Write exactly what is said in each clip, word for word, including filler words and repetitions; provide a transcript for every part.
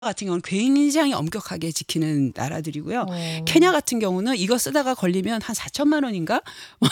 같은 경우는 굉장히 엄격하게 지키는 나라들이고요. 어. 케냐 같은 경우는 이거 쓰다가 걸리면 한 사천만 원인가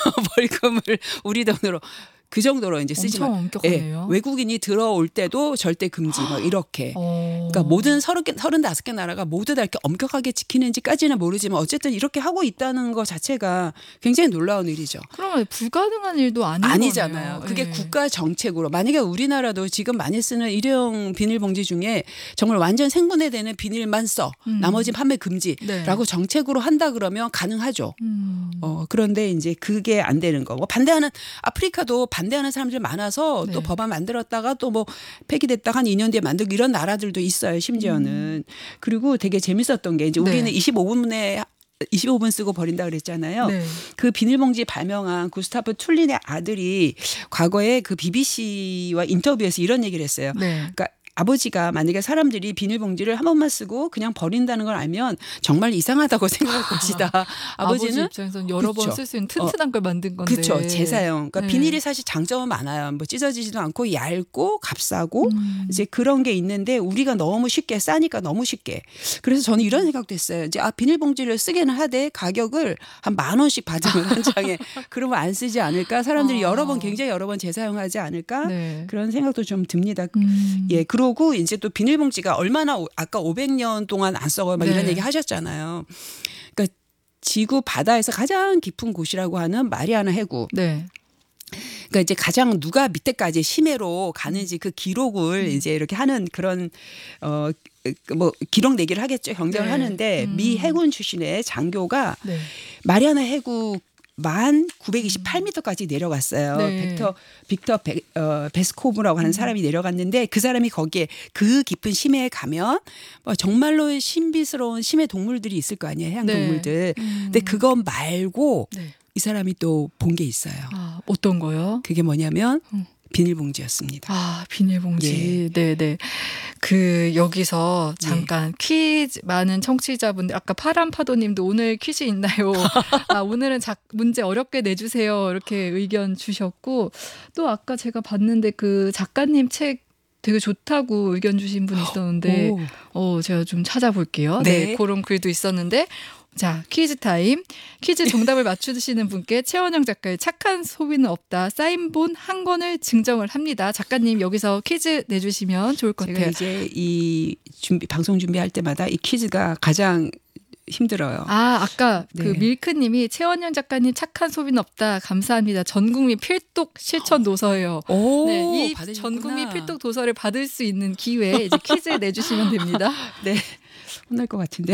벌금을 우리 돈으로 그 정도로 이제 쓰지 엄청 마. 엄격하네요. 예, 외국인이 들어올 때도 절대 금지 막 이렇게. 어. 그러니까 모든 서른 개, 서른다섯 개 나라가 모두 다 이렇게 엄격하게 지키는지까지는 모르지만 어쨌든 이렇게 하고 있다는 것 자체가 굉장히 놀라운 일이죠. 그러면 불가능한 일도 아닌 아니잖아요. 거네요. 그게 예. 국가 정책으로 만약에 우리나라도 지금 많이 쓰는 일회용 비닐봉지 중에 정말 완전 생분해되는 비닐만 써. 음. 나머지 판매 금지라고 네. 정책으로 한다 그러면 가능하죠. 음. 어, 그런데 이제 그게 안 되는 거고 반대하는 아프리카도 반대하는 사람들 많아서 네. 또 법안 만들었다가 또 뭐 폐기됐다가 한 이 년 뒤에 만들고 이런 나라들도 있어요. 심지어는. 음. 그리고 되게 재밌었던 게 이제 우리는 네. 이십오 분에 이십오 분 쓰고 버린다 그랬잖아요. 네. 그 비닐봉지 발명한 구스타프 툴린의 아들이 과거에 그 비비씨와 인터뷰에서 이런 얘기를 했어요. 네. 그러니까 아버지가 만약에 사람들이 비닐봉지를 한 번만 쓰고 그냥 버린다는 걸 알면 정말 이상하다고 생각할 것이다. 아버지 아버지는 입장에서는 여러 번 그쵸. 쓸 수 있는 튼튼한 걸 만든 건데. 그렇죠. 재사용. 그러니까 네. 비닐이 사실 장점은 많아요. 뭐 찢어지지도 않고 얇고 값싸고 음. 이제 그런 게 있는데 우리가 너무 쉽게 싸니까 너무 쉽게. 그래서 저는 이런 생각도 했어요. 이제 아 비닐봉지를 쓰게는 하되 가격을 한 만 원씩 받으면 한 장에 그러면 안 쓰지 않을까? 사람들이 아. 여러 번 굉장히 여러 번 재사용하지 않을까? 네. 그런 생각도 좀 듭니다. 음. 예, 그러고 이제 또 비닐봉지가 얼마나 오- 아까 오백 년 동안 안 썩어요. 막 이런 네. 얘기 하셨잖아요. 그러니까 지구 바다에서 가장 깊은 곳이라고 하는 마리아나 해구. 네. 그러니까 이제 가장 누가 밑에까지 심해로 가는지 그 기록을 음. 이제 이렇게 하는 그런 어 뭐 기록 내기를 하겠죠. 경쟁을 네. 하는데 음. 미 해군 출신의 장교가 네. 마리아나 해구 만 구백이십팔 미터까지 내려갔어요. 네. 벡터 빅터 베, 어, 베스코브라고 하는 사람이 내려갔는데 그 사람이 거기에 그 깊은 심해에 가면 뭐 정말로 신비스러운 심해 동물들이 있을 거 아니에요. 해양 네. 동물들. 음. 근데 그거 말고 네. 이 사람이 또 본 게 있어요. 아, 어떤 거요? 그게 뭐냐면 음. 비닐봉지였습니다. 아, 비닐봉지. 예. 네, 네. 그 여기서 잠깐 퀴즈 많은 청취자분들 아까 파란 파도 님도 오늘 퀴즈 있나요? 아, 오늘은 작 문제 어렵게 내 주세요. 이렇게 의견 주셨고 또 아까 제가 봤는데 그 작가님 책 되게 좋다고 의견 주신 분 있었는데 오. 어, 제가 좀 찾아볼게요. 네. 네. 그런 글도 있었는데 자, 퀴즈 타임. 퀴즈 정답을 맞추시는 분께 최원영 작가의 착한 소비는 없다 사인본 한 권을 증정을 합니다. 작가님 여기서 퀴즈 내주시면 좋을 것 제가 같아요. 이제 이 준비 방송 준비할 때마다 이 퀴즈가 가장 힘들어요. 아, 아까 네. 그 밀크님이 최원영 작가님 착한 소비는 없다. 감사합니다. 전국민 필독 실천 도서예요. 오, 네, 이 받으셨구나. 전국민 필독 도서를 받을 수 있는 기회에 이제 퀴즈 내주시면 됩니다. 네. 혼날 것 같은데.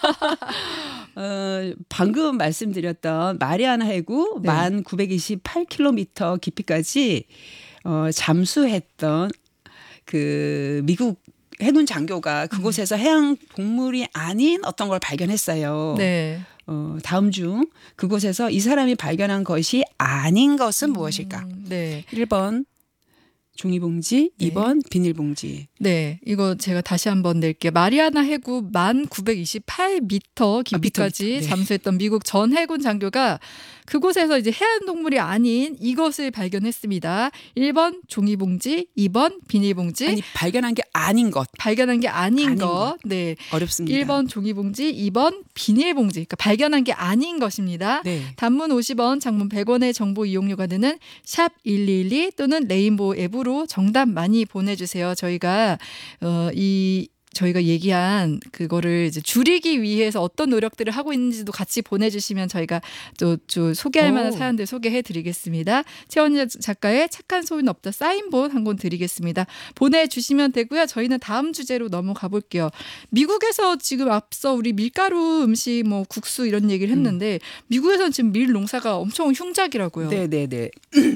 어, 방금 말씀드렸던 마리아나 해구 네. 만 구백이십팔 킬로미터 깊이까지 어, 잠수했던 그 미국 해군 장교가 그곳에서 해양 동물이 아닌 어떤 걸 발견했어요. 네. 어, 다음 중 그곳에서 이 사람이 발견한 것이 아닌 것은 무엇일까? 음, 네. 일 번 종이봉지, 네. 이 번 비닐봉지. 네, 이거 제가 다시 한번 낼게요. 마리아나 해구 만 구백이십팔 미터 깊이까지 아, 미터, 미터. 네. 잠수했던 미국 전 해군 장교가 그곳에서 이제 해안동물이 아닌 이것을 발견했습니다. 일 번 종이봉지, 이 번 비닐봉지. 아니 발견한 게 아닌 것. 발견한 게 아닌, 아닌 것. 것. 네. 어렵습니다. 일 번 종이봉지, 이 번 비닐봉지. 그러니까 발견한 게 아닌 것입니다. 네. 단문 오십 원, 장문 백 원의 정보 이용료가 드는 샵 일이일이 또는 레인보우 앱으로 정답 많이 보내주세요. 저희가 어, 이 저희가 얘기한 그거를 이제 줄이기 위해서 어떤 노력들을 하고 있는지도 같이 보내주시면 저희가 또, 또 소개할 만한 오. 사연들 소개해드리겠습니다. 최원희 작가의 착한 소리는 없다 사인본 한 권 드리겠습니다. 보내주시면 되고요. 저희는 다음 주제로 넘어가 볼게요. 미국에서 지금 앞서 우리 밀가루 음식 뭐 국수 이런 얘기를 했는데 미국에서는 지금 밀 농사가 엄청 흉작이라고요. 네네네.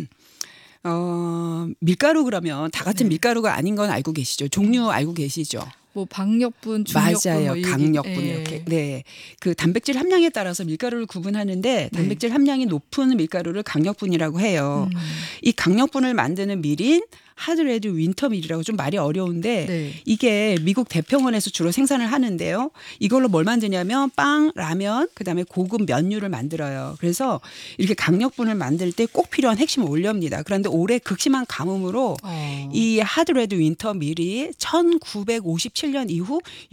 어, 밀가루 그러면 다 같은 네. 밀가루가 아닌 건 알고 계시죠? 종류 알고 계시죠? 뭐 박력분, 중력분, 맞아요. 뭐 이 얘기- 강력분 예. 이렇게. 네. 그 단백질 함량에 따라서 밀가루를 구분하는데 단백질 함량이 높은 밀가루를 강력분이라고 해요. 음. 이 강력분을 만드는 밀인 하드레드 윈터밀이라고 좀 말이 어려운데 네. 이게 미국 대평원에서 주로 생산을 하는데요. 이걸로 뭘 만드냐면 빵, 라면, 그다음에 고급 면류를 만들어요. 그래서 이렇게 강력분을 만들 때 꼭 필요한 핵심 원료입니다. 그런데 올해 극심한 가뭄으로 어. 이 하드레드 윈터밀이 천구백오십칠 년 이후